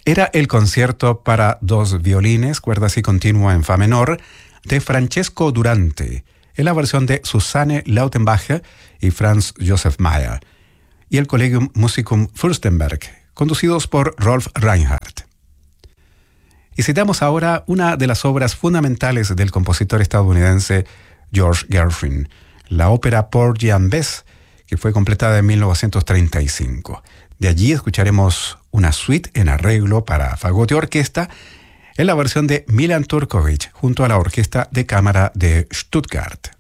Era el concierto para dos violines, cuerdas y continua en fa menor, de Francesco Durante, en la versión de Susanne Lautenbach y Franz Josef Mayer, y el Collegium Musicum Fürstenberg, conducidos por Rolf Reinhardt. Y citamos ahora una de las obras fundamentales del compositor estadounidense George Gershwin, la ópera Porgy and Bess, que fue completada en 1935. De allí escucharemos una suite en arreglo para fagote y orquesta en la versión de Milan Turkovic junto a la Orquesta de Cámara de Stuttgart.